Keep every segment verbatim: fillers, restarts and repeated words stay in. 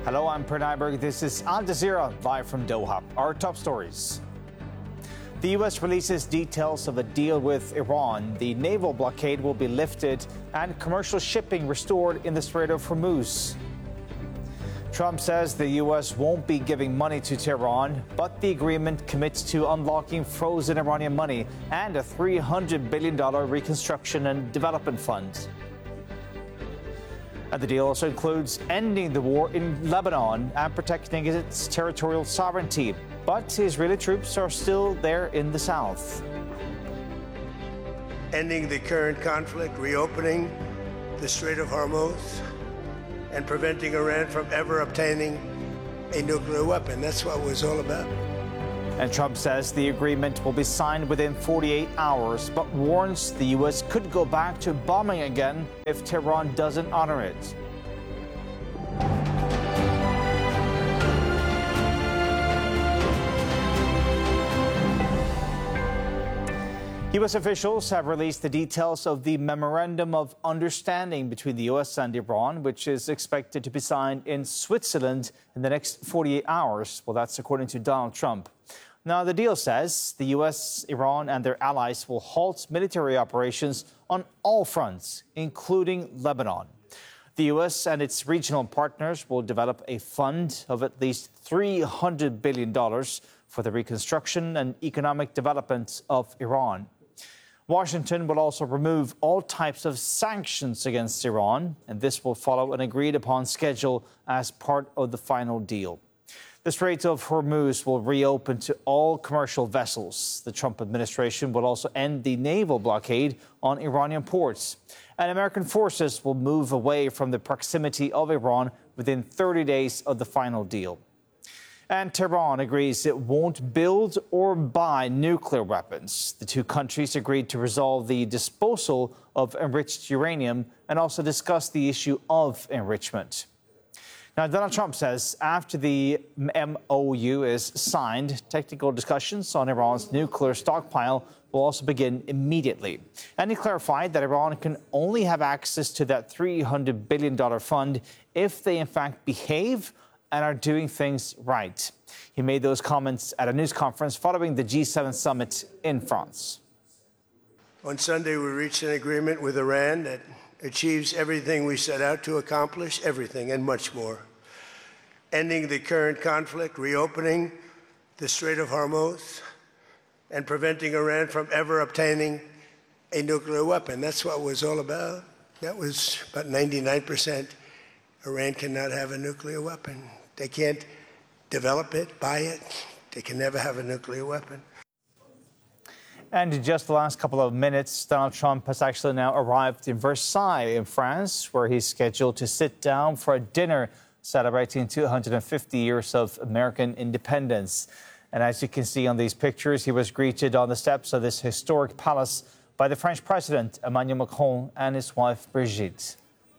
Hello, I'm Per Nyberg. This is Al Jazeera, live from Doha. Our top stories. The U S releases details of a deal with Iran. The naval blockade will be lifted and commercial shipping restored in the Strait of Hormuz. Trump says the U S won't be giving money to Tehran, but the agreement commits to unlocking frozen Iranian money and a three hundred billion dollars reconstruction and development fund. And the deal also includes ending the war in Lebanon and protecting its territorial sovereignty. But Israeli troops are still there in the south. Ending the current conflict, reopening the Strait of Hormuz, and preventing Iran from ever obtaining a nuclear weapon. That's what it was all about. And Trump says the agreement will be signed within forty-eight hours, but warns the U S could go back to bombing again if Tehran doesn't honor it. U S officials have released the details of the Memorandum of Understanding between the U S and Iran, which is expected to be signed in Switzerland in the next forty-eight hours. Well, that's according to Donald Trump. Now, the deal says the U S, Iran, and their allies will halt military operations on all fronts, including Lebanon. The U S and its regional partners will develop a fund of at least three hundred billion dollars for the reconstruction and economic development of Iran. Washington will also remove all types of sanctions against Iran, and this will follow an agreed-upon schedule as part of the final deal. The Strait of Hormuz will reopen to all commercial vessels. The Trump administration will also end the naval blockade on Iranian ports. And American forces will move away from the proximity of Iran within thirty days of the final deal. And Tehran agrees it won't build or buy nuclear weapons. The two countries agreed to resolve the disposal of enriched uranium and also discuss the issue of enrichment. Now, Donald Trump says after the M O U is signed, technical discussions on Iran's nuclear stockpile will also begin immediately. And he clarified that Iran can only have access to that three hundred billion dollars fund if they in fact behave and are doing things right. He made those comments at a news conference following the G seven summit in France. On Sunday, we reached an agreement with Iran that achieves everything we set out to accomplish, everything and much more. Ending the current conflict, reopening the Strait of Hormuz, and preventing Iran from ever obtaining a nuclear weapon. That's what it was all about. That was about ninety-nine percent. Iran cannot have a nuclear weapon. They can't develop it, buy it. They can never have a nuclear weapon. And in just the last couple of minutes, Donald Trump has actually now arrived in Versailles in France, where he's scheduled to sit down for a dinner celebrating two hundred fifty years of American independence. And as you can see on these pictures, he was greeted on the steps of this historic palace by the French President Emmanuel Macron and his wife Brigitte.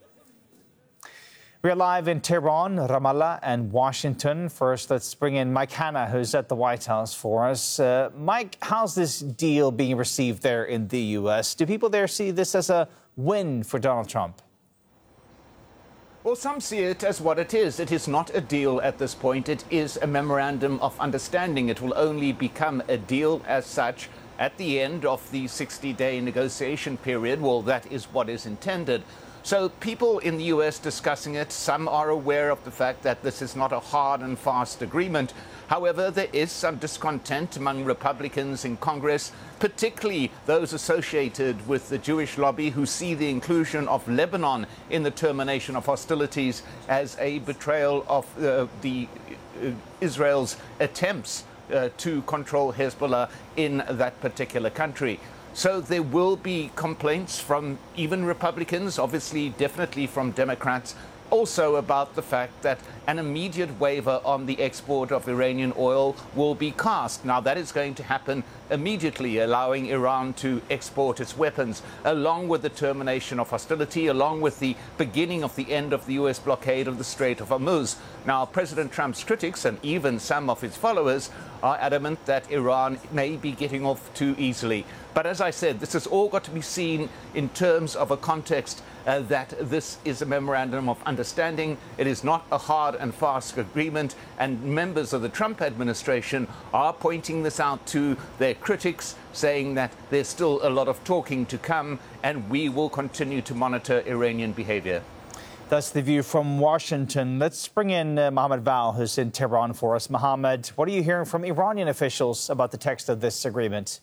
We're live in Tehran, Ramallah, and Washington. First, let's bring in Mike Hanna, who's at the White House for us. Uh, Mike, how's this deal being received there in the U S? Do people there see this as a win for Donald Trump? Well, some see it as what it is. It is not a deal at this point. It is a memorandum of understanding. It will only become a deal as such at the end of the sixty-day negotiation period. Well, that is what is intended. So people in the U S discussing it, some are aware of the fact that this is not a hard and fast agreement. However, there is some discontent among Republicans in Congress, particularly those associated with the Jewish lobby who see the inclusion of Lebanon in the termination of hostilities as a betrayal of uh, the uh, Israel's attempts uh, to control Hezbollah in that particular country. So there will be complaints from even Republicans, obviously, definitely from Democrats, also about the fact that an immediate waiver on the export of Iranian oil will be cast. Now, that is going to happen immediately, allowing Iran to export its weapons, along with the termination of hostility, along with the beginning of the end of the U S blockade of the Strait of Hormuz. Now, President Trump's critics and even some of his followers are adamant that Iran may be getting off too easily. But as I said, this has all got to be seen in terms of a context uh, that this is a memorandum of understanding. It is not a hard and fast agreement, and members of the Trump administration are pointing this out to their critics, saying that there's still a lot of talking to come, and we will continue to monitor Iranian behavior. That's the view from Washington. Let's bring in uh, Mohammed Val, who's in Tehran for us. Mohammed, what are you hearing from Iranian officials about the text of this agreement?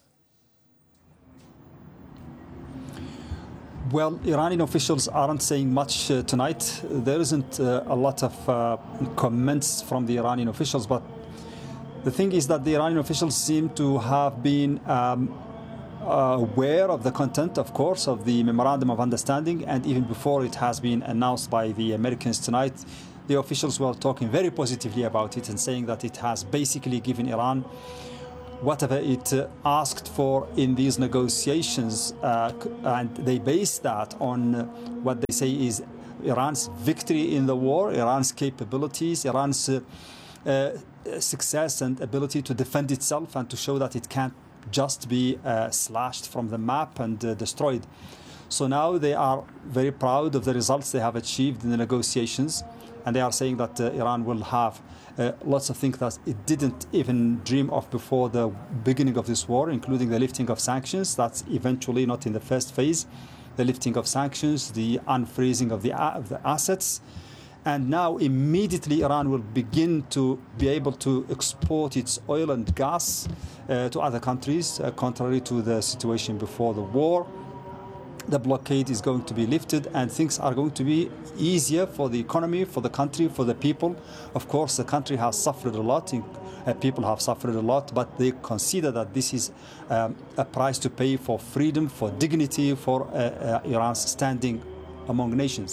Well, Iranian officials aren't saying much uh, tonight. There isn't uh, a lot of uh, comments from the Iranian officials, but the thing is that the Iranian officials seem to have been um, Uh, aware of the content, of course, of the Memorandum of Understanding, and even before it has been announced by the Americans tonight, the officials were talking very positively about it and saying that it has basically given Iran whatever it uh, asked for in these negotiations, uh, and they base that on uh, what they say is Iran's victory in the war, Iran's capabilities, Iran's uh, uh, success and ability to defend itself and to show that it can't just be uh, slashed from the map and uh, destroyed. So now they are very proud of the results they have achieved in the negotiations, and they are saying that uh, Iran will have uh, lots of things that it didn't even dream of before the beginning of this war, including the lifting of sanctions. That's eventually not in the first phase. The lifting of sanctions, the unfreezing of the, of the assets. And now immediately Iran will begin to be able to export its oil and gas uh, to other countries, uh, contrary to the situation before the war. The blockade is going to be lifted and things are going to be easier for the economy, for the country, for the people. Of course, the country has suffered a lot, uh, people have suffered a lot, but they consider that this is um, a price to pay for freedom, for dignity, for uh, uh, Iran's standing among nations.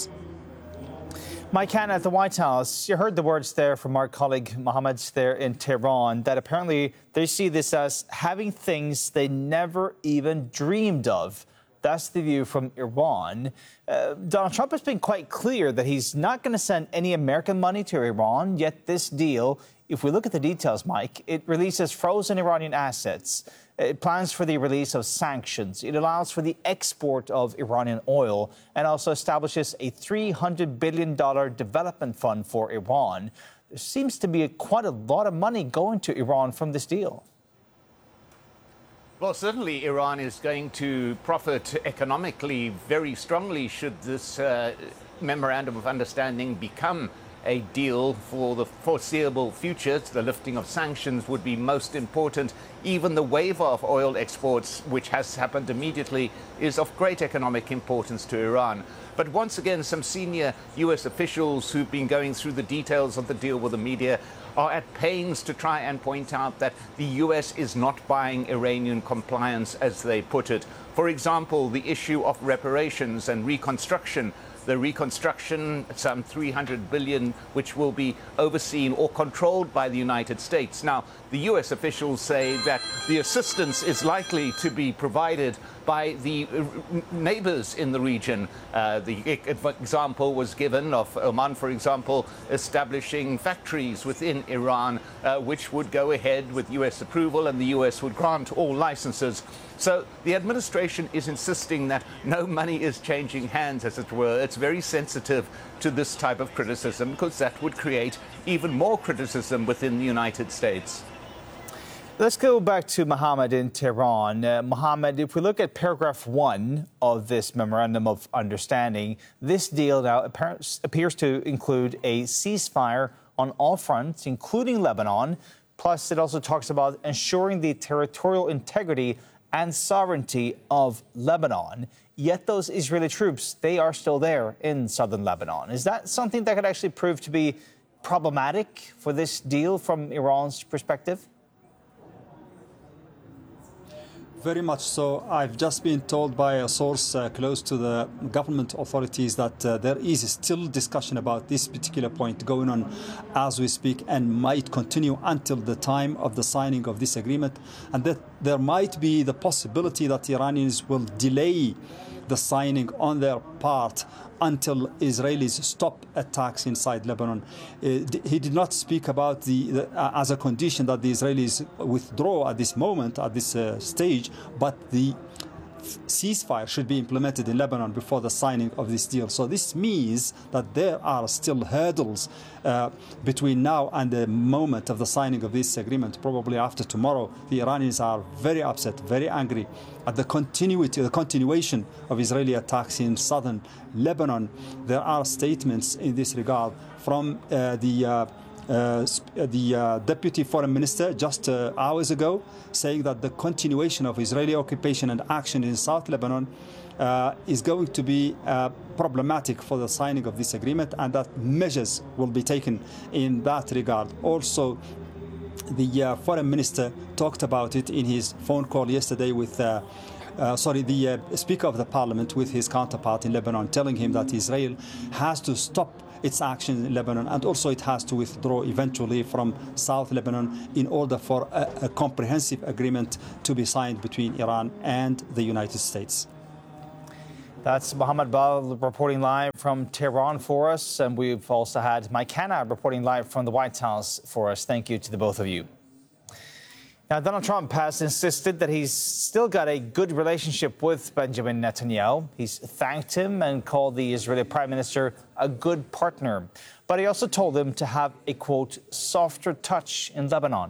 Mike Hanna at the White House, you heard the words there from our colleague Mohammed there in Tehran, that apparently they see this as having things they never even dreamed of. That's the view from Iran. Uh, Donald Trump has been quite clear that he's not going to send any American money to Iran, yet this deal, if we look at the details, Mike, it releases frozen Iranian assets. It plans for the release of sanctions. It allows for the export of Iranian oil and also establishes a three hundred billion dollars development fund for Iran. There seems to be a, quite a lot of money going to Iran from this deal. Well, certainly Iran is going to profit economically very strongly should this uh, memorandum of understanding become a deal for the foreseeable future. The lifting of sanctions would be most important. Even the waiver of oil exports, which has happened immediately, is of great economic importance to Iran. But once again, some senior U S officials who've been going through the details of the deal with the media are at pains to try and point out that the U S is not buying Iranian compliance, as they put it. For example, the issue of reparations and reconstruction. The reconstruction, some three hundred billion dollars, which will be overseen or controlled by the United States. Now, the U S officials say that the assistance is likely to be provided by the neighbors in the region. Uh, the example was given of Oman, for example, establishing factories within Iran, uh, which would go ahead with U S approval, and the U S would grant all licenses. So the administration is insisting that no money is changing hands, as it were. It's very sensitive to this type of criticism, because that would create even more criticism within the United States. Let's go back to Mohammed in Tehran. Uh, Mohammed, if we look at paragraph one of this Memorandum of Understanding, this deal now appears to include a ceasefire on all fronts, including Lebanon. Plus, it also talks about ensuring the territorial integrity and sovereignty of Lebanon. Yet those Israeli troops, they are still there in southern Lebanon. Is that something that could actually prove to be problematic for this deal from Iran's perspective? Very much so. I've just been told by a source uh, close to the government authorities that uh, there is still discussion about this particular point going on as we speak, and might continue until the time of the signing of this agreement, and that there might be the possibility that the Iranians will delay the signing on their part until Israelis stop attacks inside Lebanon. Uh, he did not speak about the, the uh, as a condition that the Israelis withdraw at this moment, at this uh, stage, but the ceasefire should be implemented in Lebanon before the signing of this deal. So this means that there are still hurdles uh, between now and the moment of the signing of this agreement. Probably after tomorrow, the Iranians are very upset, very angry at the continuity, the continuation of Israeli attacks in southern Lebanon. There are statements in this regard from uh, the uh, Uh, the uh, deputy foreign minister just uh, hours ago, saying that the continuation of Israeli occupation and action in South Lebanon uh, is going to be uh, problematic for the signing of this agreement, and that measures will be taken in that regard. Also, the uh, foreign minister talked about it in his phone call yesterday with uh, Uh, sorry, the uh, Speaker of the Parliament with his counterpart in Lebanon, telling him that Israel has to stop its action in Lebanon, and also it has to withdraw eventually from South Lebanon in order for a, a comprehensive agreement to be signed between Iran and the United States. That's Mohammed Bal reporting live from Tehran for us, and we've also had Mike Hanna reporting live from the White House for us. Thank you to the both of you. Now, Donald Trump has insisted that he's still got a good relationship with Benjamin Netanyahu. He's thanked him and called the Israeli Prime Minister a good partner. But he also told him to have a, quote, softer touch in Lebanon.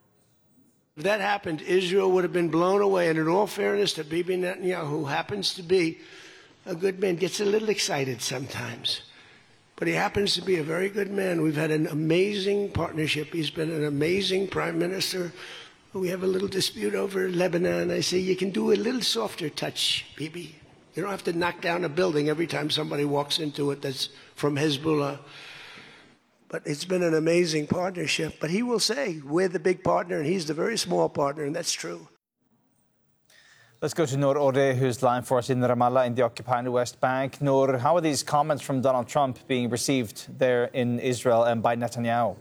If that happened, Israel would have been blown away. And in all fairness to Bibi Netanyahu, who happens to be a good man, gets a little excited sometimes. But he happens to be a very good man. We've had an amazing partnership. He's been an amazing prime minister. We have a little dispute over Lebanon. I say, you can do a little softer touch, Bibi. You don't have to knock down a building every time somebody walks into it that's from Hezbollah. But it's been an amazing partnership. But he will say, we're the big partner and he's the very small partner, and that's true. Let's go to Noor Ode, who's live for us in Ramallah in the occupied West Bank. Noor, how are these comments from Donald Trump being received there in Israel and by Netanyahu?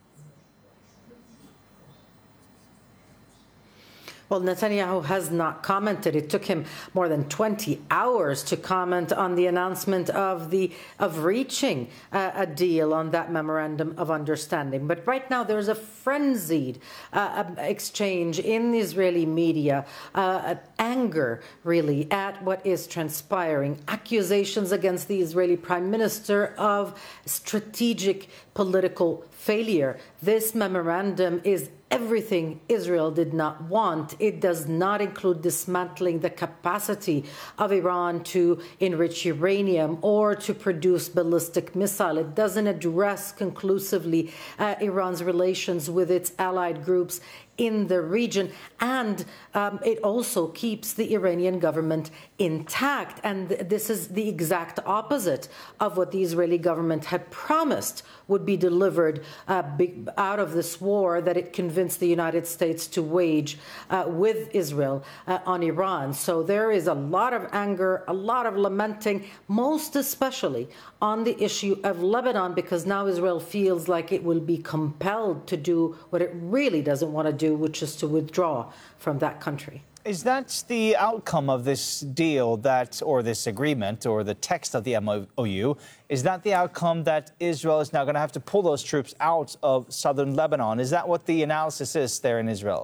Well, Netanyahu has not commented. It took him more than twenty hours to comment on the announcement of the of reaching uh, a deal on that memorandum of understanding. But right now, there's a frenzied uh, exchange in the Israeli media, uh, anger, really, at what is transpiring, accusations against the Israeli Prime Minister of strategic political failure. This memorandum is everything Israel did not want. It does not include dismantling the capacity of Iran to enrich uranium or to produce ballistic missile. It doesn't address conclusively uh, Iran's relations with its allied groups in the region, and um, it also keeps the Iranian government intact. And th this is the exact opposite of what the Israeli government had promised would be delivered uh, big, out of this war that it convinced the United States to wage uh, with Israel uh, on Iran. So there is a lot of anger, a lot of lamenting, most especially on the issue of Lebanon, because now Israel feels like it will be compelled to do what it really doesn't want to do, which is to withdraw from that country. Is that the outcome of this deal, that, or this agreement, or the text of the M O U? Is that the outcome that Israel is now going to have to pull those troops out of southern Lebanon? Is that what the analysis is there in Israel?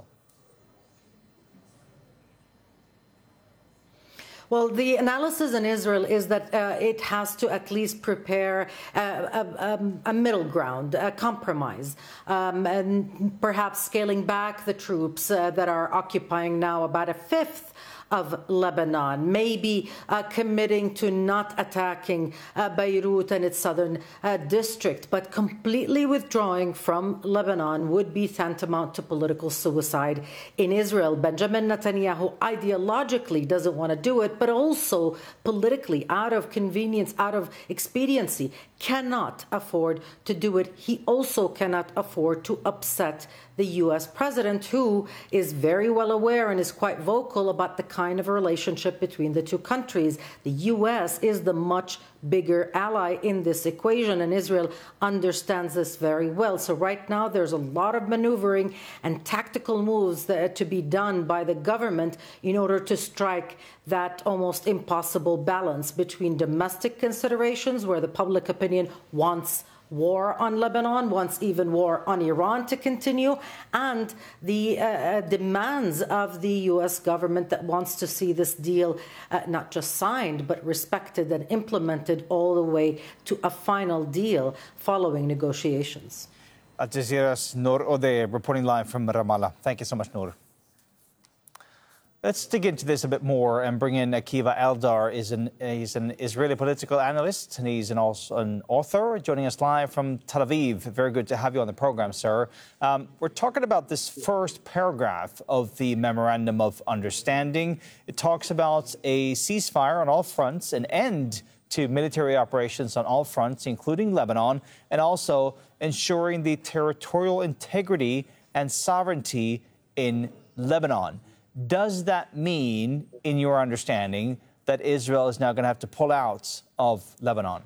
Well, the analysis in Israel is that uh, it has to at least prepare uh, a, a, a middle ground, a compromise, um, and perhaps scaling back the troops uh, that are occupying now about a fifth of Lebanon, maybe uh, committing to not attacking uh, Beirut and its southern uh, district, but completely withdrawing from Lebanon would be tantamount to political suicide in Israel. Benjamin Netanyahu ideologically doesn't want to do it, but also politically, out of convenience, out of expediency, cannot afford to do it. He also cannot afford to upset the U S president, who is very well aware and is quite vocal about the kind of a relationship between the two countries. The U S is the much bigger ally in this equation, and Israel understands this very well. So right now there's a lot of maneuvering and tactical moves that, to be done by the government in order to strike that almost impossible balance between domestic considerations, where the public opinion wants war on Lebanon, wants even war on Iran to continue, and the uh, demands of the U S government that wants to see this deal uh, not just signed, but respected and implemented all the way to a final deal following negotiations. Al Jazeera's Noor Odeh reporting live from Ramallah. Thank you so much, Noor. Let's dig into this a bit more and bring in Akiva Eldar. Is an, he's an Israeli political analyst, and he's an, also an author, joining us live from Tel Aviv. Very good to have you on the program, sir. Um, we're talking about this first paragraph of the Memorandum of Understanding. It talks about a ceasefire on all fronts, an end to military operations on all fronts, including Lebanon, and also ensuring the territorial integrity and sovereignty in Lebanon. Does that mean, in your understanding, that Israel is now going to have to pull out of Lebanon?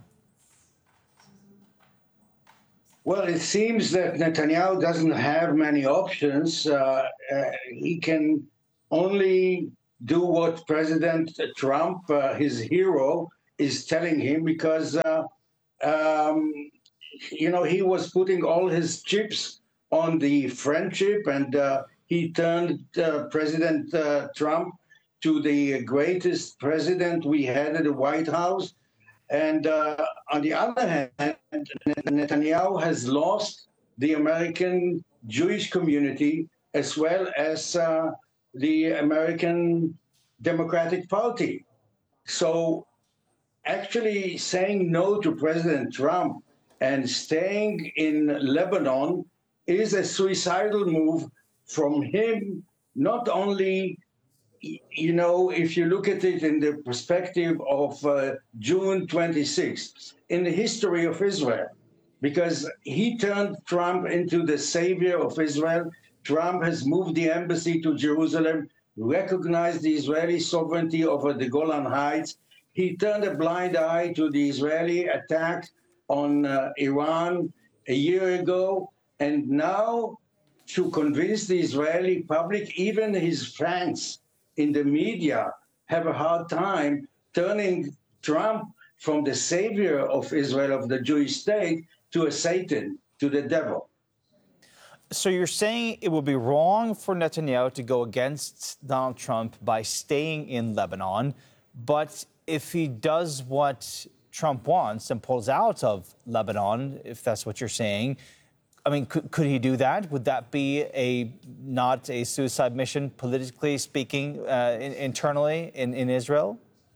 Well, it seems that Netanyahu doesn't have many options. Uh, uh, he can only do what President Trump, uh, his hero, is telling him, because, uh, um, you know, he was putting all his chips on the friendship, and uh, he turned uh, President uh, Trump to the greatest president we had at the White House. And uh, on the other hand, Netanyahu has lost the American Jewish community as well as uh, the American Democratic Party. So actually saying no to President Trump and staying in Lebanon is a suicidal move from him. Not only, you know, if you look at it in the perspective of uh, June twenty-sixth, in the history of Israel, because he turned Trump into the savior of Israel. Trump has moved the embassy to Jerusalem, recognized the Israeli sovereignty over the Golan Heights. He turned a blind eye to the Israeli attack on uh, Iran a year ago, and now to convince the Israeli public, even his friends in the media have a hard time turning Trump from the savior of Israel, of the Jewish state, to a Satan, to the devil. So you're saying it would be wrong for Netanyahu to go against Donald Trump by staying in Lebanon, but if he does what Trump wants and pulls out of Lebanon, if that's what you're saying, I mean, could, could he do that? Would that be a not a suicide mission, politically speaking, uh, in, internally in, in Israel?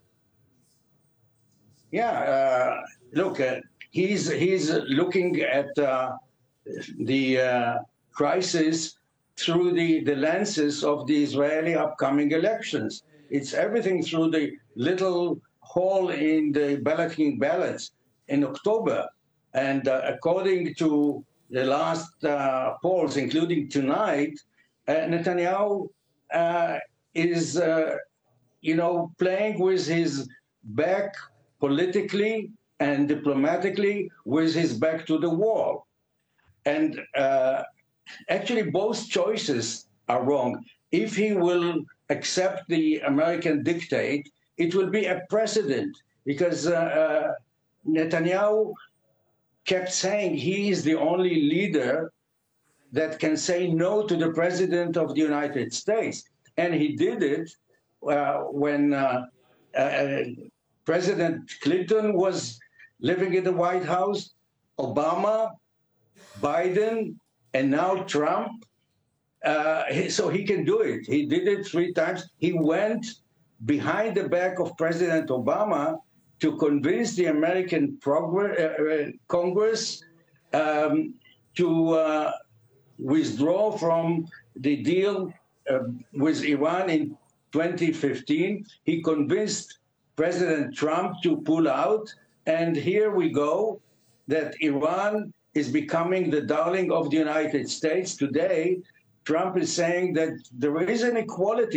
Yeah, uh, look, uh, he's he's looking at uh, the uh, crisis through the, the lenses of the Israeli upcoming elections. It's everything through the little hole in the balloting ballots in October. And uh, according to the last uh, polls, including tonight, uh, Netanyahu uh, is, uh, you know, playing with his back politically and diplomatically, with his back to the wall. And uh, actually, both choices are wrong. If he will accept the American dictate, it will be a precedent, because uh, uh, Netanyahu kept saying he is the only leader that can say no to the president of the United States. And he did it uh, when uh, uh, President Clinton was living in the White House, Obama, Biden, and now Trump. Uh, he, so he can do it. He did it three times. He went behind the back of President Obama to convince the American progress, uh, Congress um, to uh, withdraw from the deal uh, with Iran in twenty fifteen. He convinced President Trump to pull out, and here we go, that Iran is becoming the darling of the United States. Today, Trump is saying that there is an equality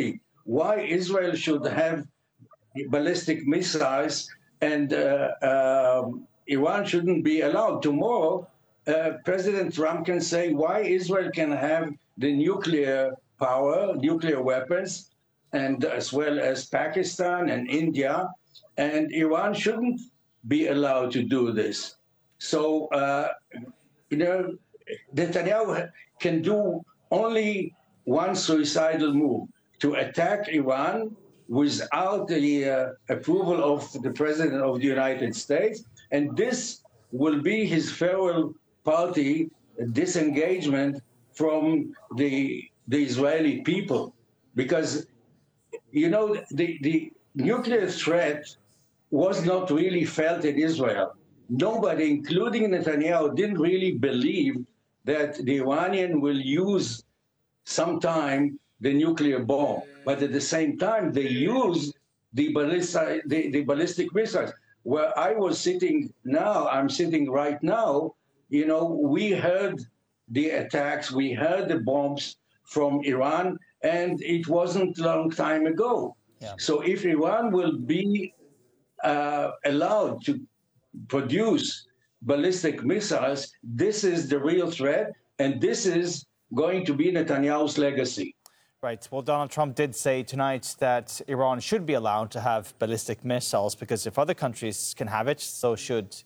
why Israel should have ballistic missiles and uh, um, Iran shouldn't be allowed. Tomorrow, uh, President Trump can say why Israel can have the nuclear power, nuclear weapons, and as well as Pakistan and India, and Iran shouldn't be allowed to do this. So, uh, you know, Netanyahu can do only one suicidal move, to attack Iran without the uh, approval of the President of the United States. And this will be his farewell party disengagement from the, the Israeli people. Because, you know, the, the nuclear threat was not really felt in Israel. Nobody, including Netanyahu, didn't really believe that the Iranian will use sometime the nuclear bomb. But at the same time, they used the, ballista, the, the ballistic missiles. Where I was sitting now, I'm sitting right now, you know, we heard the attacks, we heard the bombs from Iran, and it wasn't a long time ago. Yeah. So if Iran will be uh, allowed to produce ballistic missiles, this is the real threat, and this is going to be Netanyahu's legacy. Right. Well, Donald Trump did say tonight that Iran should be allowed to have ballistic missiles because if other countries can have it, so should